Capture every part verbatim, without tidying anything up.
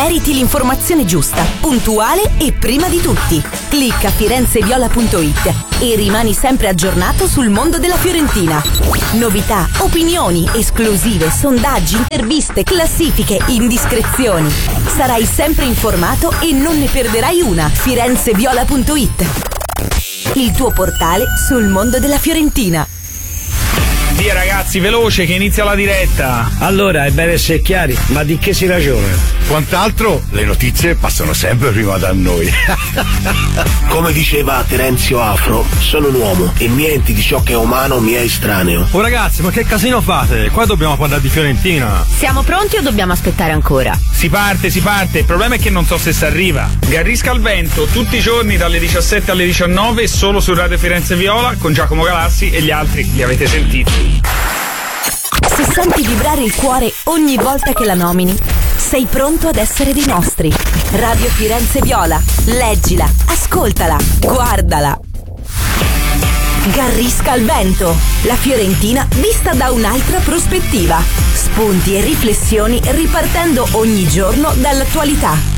meriti l'informazione giusta, puntuale e prima di tutti. Clicca firenzeviola punto it e rimani sempre aggiornato sul mondo della Fiorentina. Novità, opinioni, esclusive, sondaggi, interviste, classifiche, indiscrezioni. Sarai sempre informato e non ne perderai una. firenzeviola punto it, il tuo portale sul mondo della Fiorentina. Via ragazzi, veloce che inizia la diretta. Allora, è bene essere chiari, ma di che si ragiona? Quant'altro, le notizie passano sempre prima da noi. Come diceva Terenzio Afro, sono un uomo e niente di ciò che è umano mi è estraneo. Oh ragazzi, ma che casino fate? Qua dobbiamo parlare di Fiorentina. Siamo pronti o dobbiamo aspettare ancora? Si parte, si parte. Il problema è che non so se si arriva. Garrisca al vento, tutti i giorni dalle diciassette alle diciannove, solo su Radio Firenze Viola, con Giacomo Galassi, e gli altri li avete sentiti. Se senti vibrare il cuore ogni volta che la nomini, sei pronto ad essere dei nostri. Radio Firenze Viola. Leggila, ascoltala, guardala. Garrisca al vento. La Fiorentina vista da un'altra prospettiva. Spunti e riflessioni ripartendo ogni giorno dall'attualità.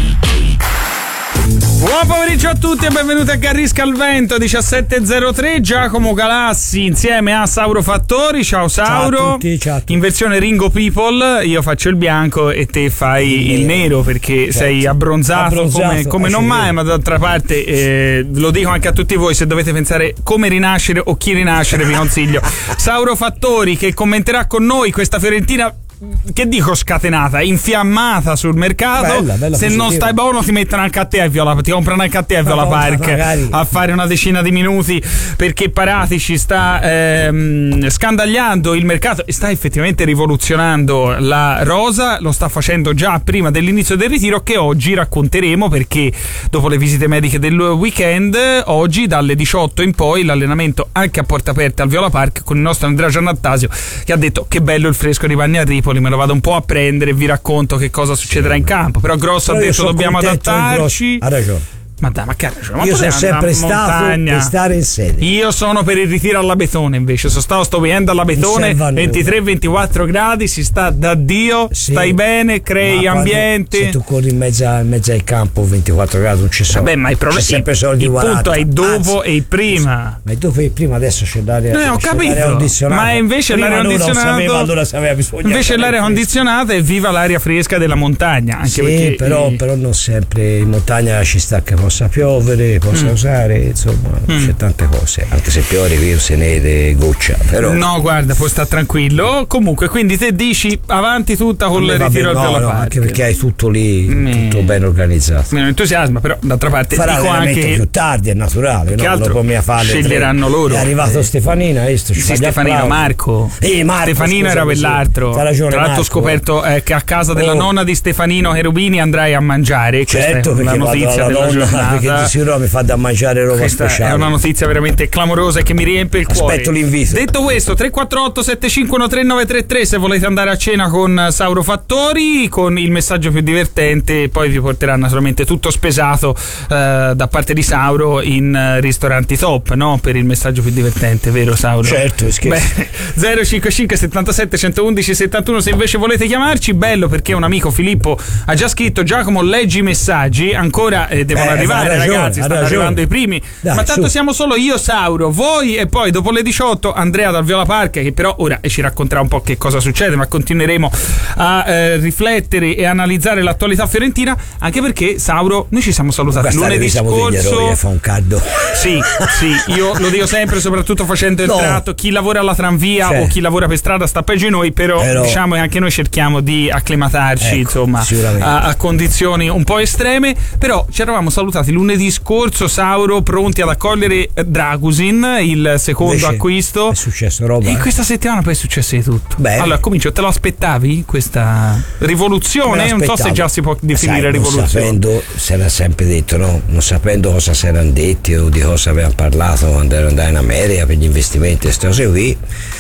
Buon pomeriggio a tutti e benvenuti a Garrisca al Vento, diciassette e zero tre. Giacomo Galassi insieme a Sauro Fattori. Ciao Sauro. Ciao a tutti, ciao a tutti. In versione Ringo People, io faccio il bianco e te fai il, il nero perché certo. sei abbronzato, abbronzato come, come non mai, ma d'altra parte eh, lo dico anche a tutti voi, se dovete pensare come rinascere o chi rinascere vi consiglio Sauro Fattori, che commenterà con noi questa Fiorentina, che dico scatenata, infiammata sul mercato. Bella, bella, se non stai buono ti mettono anche a te a Viola, ti comprano anche a te a Viola no, Park magari. A fare una decina di minuti, perché Paratici sta ehm, scandagliando il mercato e sta effettivamente rivoluzionando la rosa. Lo sta facendo già prima dell'inizio del ritiro, che oggi racconteremo, perché dopo le visite mediche del weekend, oggi dalle diciotto in poi l'allenamento anche a porta aperta al Viola Park con il nostro Andrea Giannattasio, che ha detto che bello il fresco di Bagnarri, me lo vado un po' a prendere e vi racconto che cosa succederà in campo. Però Grosso ha detto dobbiamo adattarci. Ha ragione. Ma dai, ma che ragione? Io sono sempre stato per stare in sede. Io sono per il ritiro alla Betone, invece. Sono stato sto weekend alla Betone, ventitré ventiquattro gradi, si sta da Dio, sì, stai bene, crei ambiente. Se tu corri in mezzo, in mezzo al campo ventiquattro gradi non ci sono. Vabbè, ma il problema è sempre solo di il punto è il dopo Anzi, e il prima. Ma il dopo e il prima adesso c'è l'aria. No, ho capito. Ma invece prima l'aria condizionata. Sapeva, allora sapeva bisogno. Invece l'aria condizionata è viva l'aria fresca della montagna. Anche sì, perché però, però non sempre in montagna ci sta che possa piovere, possa mm. usare, insomma, mm. c'è tante cose. Anche se piove qui se ne vede goccia, però. No, guarda, puoi stare tranquillo. Comunque, quindi te dici avanti tutta con il ritiro no, della no, parte. Anche perché hai tutto lì, mm. tutto ben organizzato. Meno entusiasmo, però d'altra parte farà dico anche più tardi, è naturale, che no? Dopo mia fase sceglieranno loro. È arrivato eh. Stefanino, hai visto? Sì, Stefanino, Marco. Eh, Marco. Stefanino era quell'altro. Sì. Ragione, Tra l'altro ho scoperto eh, che a casa della oh. nonna di Stefanino Cherubini andrai a mangiare. Certo, questa è una perché notizia vado alla della nonna, giornata. Perché di sicuro mi fa da mangiare roba questa speciale. È una notizia veramente clamorosa e che mi riempie il cuore. Aspetto l'invito. Detto questo, tre quattro otto sette cinque uno tre nove tre tre se volete andare a cena con Sauro Fattori, con il messaggio più divertente, poi vi porterà naturalmente tutto spesato eh, da parte di Sauro in uh, ristoranti top, no? Per il messaggio più divertente, vero Sauro? Certo, scherzo. Beh, zero cinquantacinque settantasette centoudici settantuno se invece volete chiamarci, bello perché un amico Filippo ha già scritto: Giacomo, leggi i messaggi, ancora eh, devono eh, arrivare ragione, ragazzi, stanno ragione. arrivando i primi. Dai, ma tanto su. Siamo solo io, Sauro, voi e poi dopo le diciotto Andrea dal Viola Park, che però ora ci racconterà un po' che cosa succede, ma continueremo a eh, riflettere e analizzare l'attualità fiorentina, anche perché Sauro, noi ci siamo salutati lunedì scorso. Fa un caldo. Sì, sì, io lo dico sempre, soprattutto facendo il no. tratto, chi lavora alla tranvia cioè. o chi lavora per strada sta peggio di noi, però, però diciamo che anche noi cerchiamo di acclimatarci, ecco, insomma, a, a condizioni un po' estreme. Però ci eravamo salutati lunedì scorso, Sauro, pronti ad accogliere Dragusin, il secondo Invece acquisto. È successo roba. E questa settimana poi è successo di tutto. Beh. Allora comincio, te lo aspettavi questa rivoluzione? Non so se già si può definire Sai, rivoluzione. Non sapendo, si era sempre detto, no? Non sapendo cosa si erano detti o di cosa avevano parlato quando erano andati in America per gli investimenti e queste cose qui,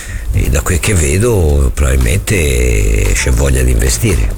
e da quel che vedo probabilmente c'è voglia di investire.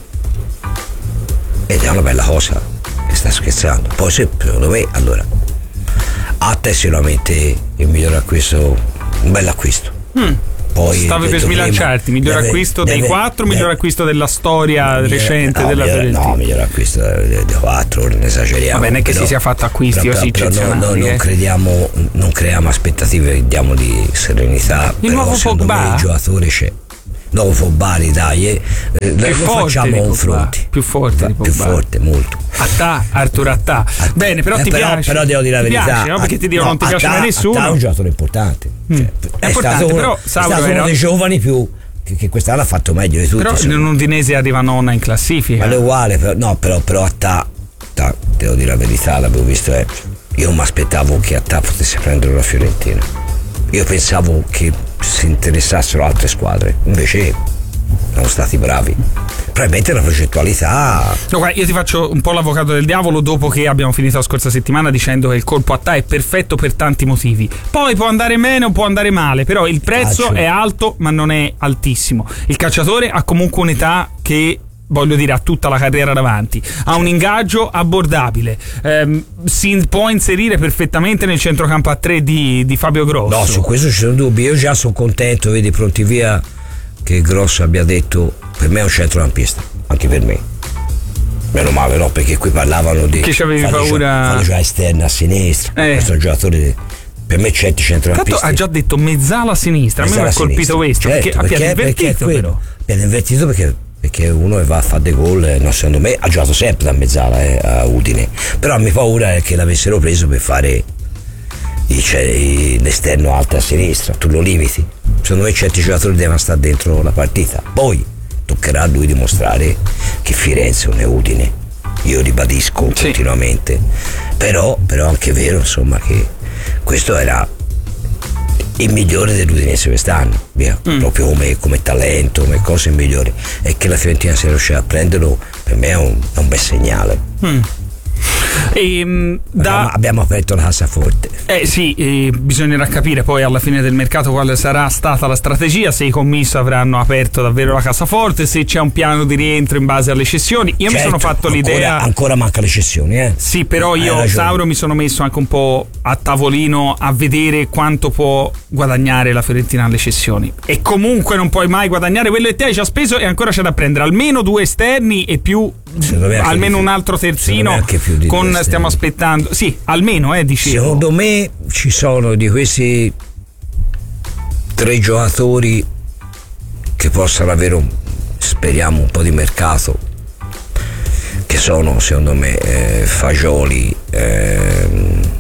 Ed è una bella cosa, e sta scherzando. Poi secondo me, allora, Atta è sicuramente il miglior acquisto, un bel acquisto. Mm. Poi stavi per smilanciarti, miglior deve, acquisto deve, dei quattro, deve, miglior acquisto della storia miglior, recente no, della miglior, Fiorentina. No, miglior acquisto dei quattro, ne esageriamo. Vabbè, non è che però, si sia fatto acquisti però, così però, eccezionali. No, no, eh. non crediamo, non creiamo aspettative, diamo di serenità. Il però nuovo secondo Pogba? me il giocatore c'è. Nuovo Fobbari, dai, eh, più facciamo un fronte. Più forte di più forte, molto. Attà, Arturo Attà. Bene, però eh, ti però, piace. Però devo dire la verità. Piace, no? Perché ti dico, no, non ti piace mai nessuno. Attà è un giocatore importante. Mm. Cioè, è, è importante, stato uno, però è stato uno era... dei giovani più che, che quest'anno ha fatto meglio di tutti. Però in un Udinese arriva nonna in classifica. Ma è uguale, però, no, però, però Attà, Attà, devo dire la verità, l'avevo visto. Eh, io non mi aspettavo che Attà potesse prendere la Fiorentina. Io pensavo che si interessassero altre squadre, invece sono stati bravi. Probabilmente la progettualità. No, guarda, io ti faccio un po' l'avvocato del diavolo dopo che abbiamo finito la scorsa settimana dicendo che il colpo Attà è perfetto per tanti motivi. Poi può andare bene o può andare male, però il prezzo Calcio. È alto ma non è altissimo. Il calciatore ha comunque un'età che, voglio dire, ha tutta la carriera davanti, ha un ingaggio abbordabile, ehm, si può inserire perfettamente nel centrocampo a tre di, di Fabio Grosso. No, su questo ci sono dubbi. Io già sono contento, vedi, pronti via, che Grosso abbia detto per me è un centrocampista, anche per me. Meno male, no, perché qui parlavano di che c'avevi paura fanno già esterna a sinistra, eh. questo è un giocatore. Per me certi centrocampisti. Tanto ha già detto mezzala a sinistra, mezzala a me mi ha colpito questo, certo, perché, perché ha piede invertito però. Piede invertito perché perché uno va a fare dei gol, no, secondo me ha giocato sempre da mezzala eh, a Udine, però mi paura è che l'avessero preso per fare cioè, l'esterno alto a sinistra, tu lo limiti. Secondo me certi giocatori devono stare dentro la partita, poi toccherà a lui dimostrare che Firenze non è Udine, io ribadisco sì. continuamente, però, però anche è vero insomma che questo era il migliore dell'Udinese quest'anno, via, mm. proprio come, come talento, come cose migliori, e che la Fiorentina sia riuscita a prenderlo per me è un, è un bel segnale. Mm. E, da... abbiamo aperto la cassaforte. Eh sì, eh, bisognerà capire poi alla fine del mercato quale sarà stata la strategia, se i commessi avranno aperto davvero la cassaforte, se c'è un piano di rientro in base alle cessioni. Io certo, mi sono fatto ancora, l'idea ancora manca le cessioni, eh? Sì, però io Sauro mi sono messo anche un po' a tavolino a vedere quanto può guadagnare la Fiorentina alle cessioni, e comunque non puoi mai guadagnare quello che te hai già speso, e ancora c'è da prendere almeno due esterni e più almeno un altro terzino con stiamo aspettando sì almeno eh dicevo. Secondo me ci sono di questi tre giocatori che possano avere un, speriamo un po' di mercato, che sono secondo me eh, Fagioli, eh,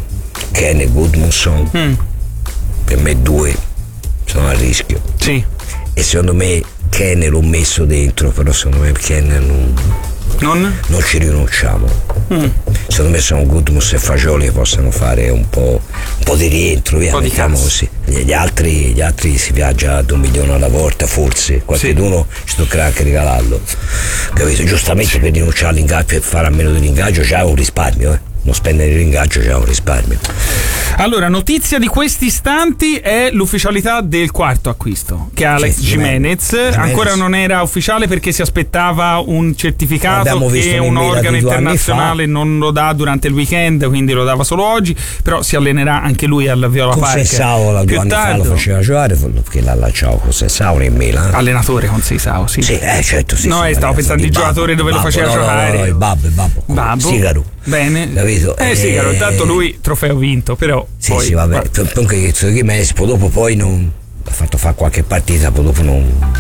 Ken e Gudmundsson. mm. Per me due sono a rischio, sì. E secondo me Ken l'ho messo dentro, però secondo me Ken non Non? non ci rinunciamo. mm. Secondo me sono Gudmundsson e Fagioli che possono fare un po', un po' di rientro, via, mettiamo così. Gli altri, gli altri si viaggia ad un milione alla volta, forse qualcuno sì. ci toccherà anche regalarlo, capito? Giustamente sì. Per rinunciare all'ingaggio e fare a meno dell'ingaggio c'è un risparmio, eh. non spendere l'ingaggio c'è un risparmio. Allora, notizia di questi istanti è l'ufficialità del quarto acquisto, che è Alex sì, Gimenez. Ancora non era ufficiale perché si aspettava un certificato che un organo internazionale non lo dà durante il weekend, quindi lo dava solo oggi, però si allenerà anche lui al Viola Park. Consensao due anni fa lo faceva giocare perché l'ha lanciato Consensao in Milan. Allenatore Consensao, sì. Sì, eh, certo, sì. No, sì, stavo pensando di giocatore dove babbo, lo faceva no, giocare. No, no, il babbo, il babbo. Babbo. Sigaro. Bene. Capito? Eh, sì, caro, intanto lui trofeo vinto, però. Sì, poi, sì, vabbè. Comunque Gimenez poi dopo poi non ha fatto fare qualche partita, poi dopo non.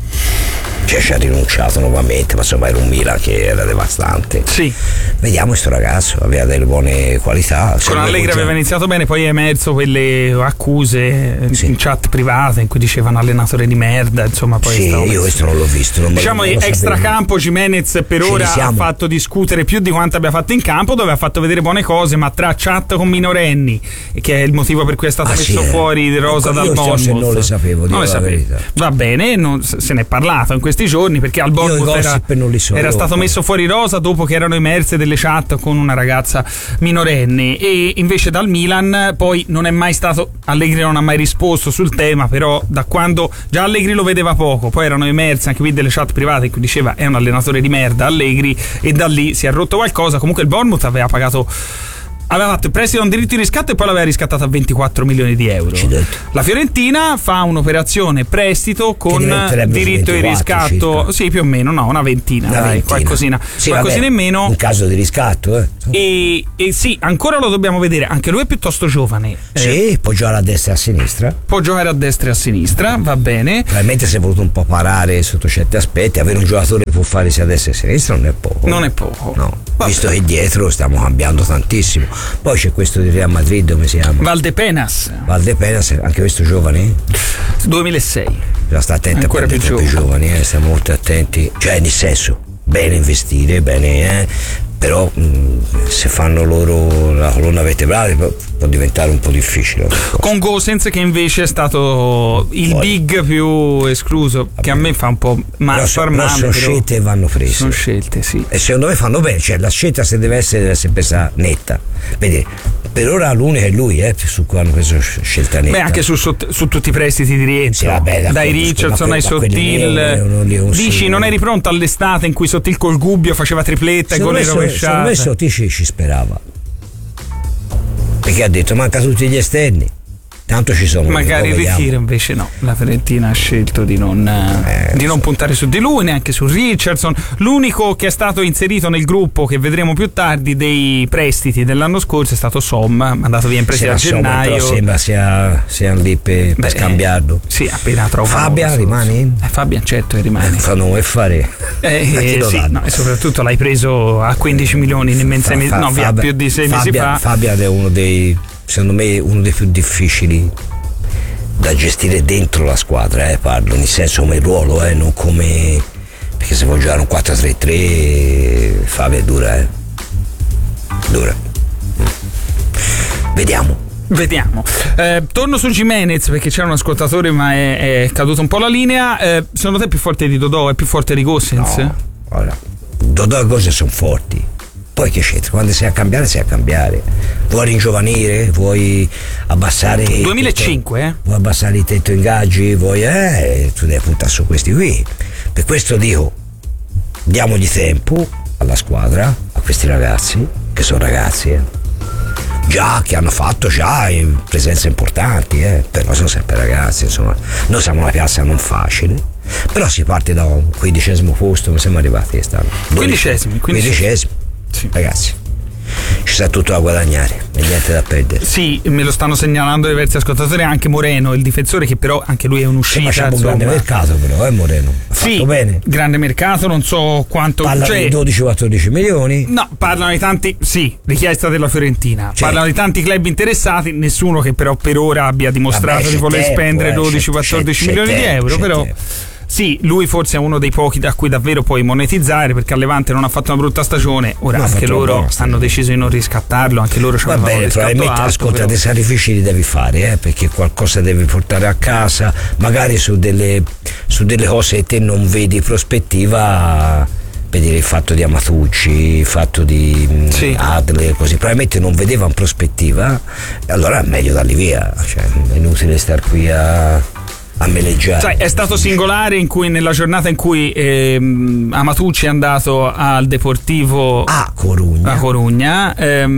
Cioè ci ha rinunciato nuovamente, ma insomma era un Milan che era devastante. Sì. Vediamo questo ragazzo, aveva delle buone qualità. Con Allegri aveva iniziato bene, poi è emerso quelle accuse sì. in chat private in cui dicevano allenatore di merda, insomma poi sì, io questo non l'ho visto. Non diciamo non extracampo Gimenez per ora ha fatto discutere più di quanto abbia fatto in campo, dove ha fatto vedere buone cose, ma tra chat con minorenni, che è il motivo per cui è stato ah, messo sì, fuori di Rosa dal Bournemouth. Non le sapevo, non le sapevo. Va bene, non, se ne è parlato in questi giorni perché al Bournemouth era, so, era stato messo fuori Rosa dopo che erano emerse delle chat con una ragazza minorenne, e invece dal Milan poi non è mai stato, Allegri non ha mai risposto sul tema, però da quando già Allegri lo vedeva poco, poi erano emerse anche qui delle chat private in cui diceva è un allenatore di merda Allegri, e da lì si è rotto qualcosa. Comunque il Bournemouth aveva pagato aveva fatto il prestito a un diritto di riscatto e poi l'aveva riscattato a ventiquattro milioni di euro. La Fiorentina fa un'operazione prestito con diritto di riscatto, circa. Sì, più o meno, no, una ventina, una dai, ventina. qualcosina, sì, qualcosina in meno. Un caso di riscatto, eh. E, e sì, ancora lo dobbiamo vedere, anche lui è piuttosto giovane. Sì, eh, può giocare a destra e a sinistra. Può giocare a destra e a sinistra, va bene. Probabilmente si è voluto un po' parare sotto certi aspetti, avere un giocatore che può fare sia a destra che a sinistra non è poco. Non è poco. No, va visto bene. Che dietro stiamo cambiando tantissimo. Poi c'è questo di Real Madrid, come si chiama? Valdepenas. Valdepenas, anche questo giovane? duemilasei. Bisogna stare attenti ancora a più giovani, giovani eh, stiamo molto attenti. Cioè, nel senso, bene investire, bene, eh, però mh, se fanno loro la colonna vertebrale può diventare un po' difficile. Con Gosens, che invece è stato il Fuori. big più escluso, Vabbè. che a me fa un po' male. Però, però sono scelte e vanno prese. Sono scelte, sì. E secondo me fanno bene, cioè la scelta se deve essere deve essere presa netta. Vedi, per ora l'unica è lui, eh, su cui hanno preso scelta netta. Beh, anche su, su, su tutti i prestiti di rientro, sì, vabbè, dai Richardson ai Sottil. Dici, non eri pronto all'estate in cui Sottil col Gubbio faceva tripletta e gol in rovesciata? Secondo me Sottil ci, ci sperava, perché ha detto manca tutti gli esterni, tanto ci sono. Magari il ritiro, invece no, la Fiorentina ha scelto di non, eh, di non puntare su di lui, neanche su Richardson. L'unico che è stato inserito nel gruppo, che vedremo più tardi, dei prestiti dell'anno scorso è stato Som, mandato via in prestito a gennaio. Però sembra sia, sia lì per, per scambiarlo. Sì, appena trovato. Fabian rimani? Eh, Fabian certo che rimane. Fa non vuoi fare. Eh, eh, sì, no, e soprattutto l'hai preso a quindici milioni in mezzo, fa, fa, no, via, più di sei mesi fa. Fabian è uno dei, secondo me, uno dei più difficili da gestire dentro la squadra, eh, parlo nel senso come ruolo, eh, non come, perché se vuoi giocare un quattro tre tre Fabio è dura, eh. dura vediamo Vediamo. Eh, torno su Gimenez perché c'era un ascoltatore ma è, è caduto un po' la linea. Eh, secondo te è più forte di Dodò? È più forte di Gosens? No, allora, Dodò e Gosens sono forti. Poi che c'entra? Quando sei a cambiare, sei a cambiare. Vuoi ringiovanire? Vuoi abbassare. duemilacinque, tetto, eh? Vuoi abbassare il tetto ingaggi? Vuoi. Eh, tu devi puntare su questi qui. Per questo dico, diamogli tempo alla squadra, a questi ragazzi, che sono ragazzi, eh. Già, che hanno fatto già in presenze importanti, eh. Però sono sempre ragazzi, insomma. Noi siamo una piazza non facile. Però si parte da un quindicesimo posto, non siamo arrivati quest'anno. Quindicesimo, quindicesimo. Sì. Ragazzi, ci sta tutto da guadagnare e niente da perdere. Sì, me lo stanno segnalando diversi ascoltatori, anche Moreno, il difensore, che però anche lui è un'uscita. Sì, ma c'è un grande mercato però, eh Moreno? Ha sì, fatto bene. Grande mercato, non so quanto. Parlano cioè, di dodici quattordici milioni? No, parlano di tanti, sì, richiesta della Fiorentina. Certo. Parlano di tanti club interessati, nessuno che però per ora abbia dimostrato Vabbè, di voler tempo, spendere eh, dodici quattordici milioni tempo, di euro, però. Tempo. Sì, lui forse è uno dei pochi da cui davvero puoi monetizzare, perché a Levante non ha fatto una brutta stagione. Ora no, anche loro hanno deciso di non riscattarlo, anche loro ci hanno fatto probabilmente alto, ascolta, però. Dei sacrifici li devi fare, eh, perché qualcosa devi portare a casa, magari su delle, su delle cose che te non vedi prospettiva. Per dire il fatto di Amatucci, il fatto di sì. Adler, così probabilmente non vedeva in prospettiva, e allora è meglio darli via, cioè è inutile star qui a a meleggiare. Cioè, è stato singolare in cui nella giornata in cui ehm, Amatucci è andato al Deportivo a Corugna, a Corugna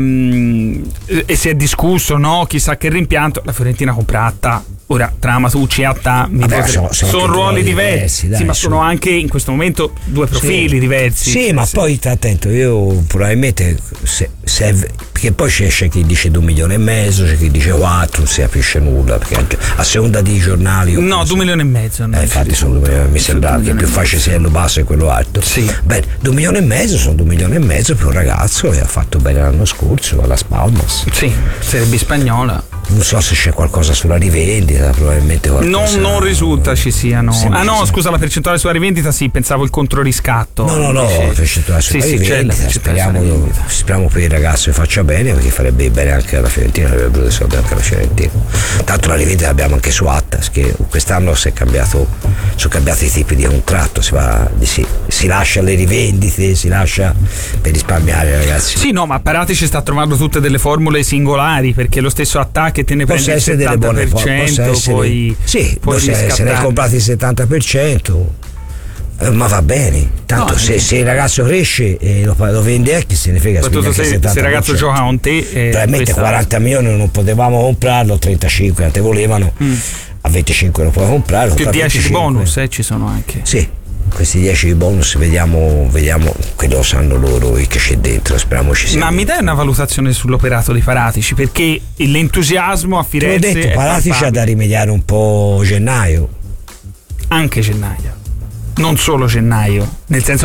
ehm, e si è discusso, no, chissà che rimpianto, la Fiorentina compra Atta. Ora tra Amatucci e Atta mi Vabbè, potrei... sono, sono, sono ruoli diversi, diversi dai, sì, ma su. sono anche in questo momento due profili sì. diversi. Sì, ma sì. Poi attento, io probabilmente se, se, perché poi c'è chi dice due milioni e mezzo, c'è chi dice quattro, non si capisce nulla, perché a seconda di giornali. No, due milioni e mezzo. Eh, infatti sono due, mi sembra che più facile sia quello basso e quello alto. Sì. Bene, due milioni e mezzo sono due milioni e mezzo per un ragazzo che ha fatto bene l'anno scorso alla Spalmas. Sì, sarebbe spagnola. Non so se c'è qualcosa sulla rivendita, probabilmente qualcosa. Non, non risulta ci siano. Ah no, ci scusa, la percentuale sulla rivendita sì, pensavo il controriscatto. No, no, no, la percentuale sulla sì, rivendita, sì, speriamo, rivendita. Speriamo per il ragazzo che faccia bene, perché farebbe bene anche alla Fiorentina, avrebbe voluto soldi anche alla Fiorentina. Tanto la rivendita l'abbiamo anche su Attas, che quest'anno si è cambiato, sono cambiati i tipi di contratto, si, va, si, si lascia le rivendite, si lascia per risparmiare, ragazzi. Sì, no, ma Paratici sta trovando tutte delle formule singolari, perché lo stesso Attac che te ne prendi il settanta per cento, essere, poi sì, puoi se, se ne hai comprati il settanta per cento Eh, ma va bene, tanto no, se, se il ragazzo cresce e lo, lo vende, chi se ne frega. Se, se il ragazzo gioca con te, eh, probabilmente quaranta milioni non potevamo comprarlo, trentacinque quante volevano, mm. a venticinque lo puoi comprare. Più dieci di bonus, eh, ci sono anche. Sì, questi dieci di bonus vediamo, vediamo, quello sanno loro che c'è dentro, speriamo ci sia. Ma mi dai una valutazione sull'operato di Paratici? Perché l'entusiasmo a Firenze. L'ho detto, Paratici ha da rimediare un po' gennaio. Anche gennaio. Non solo gennaio, nel senso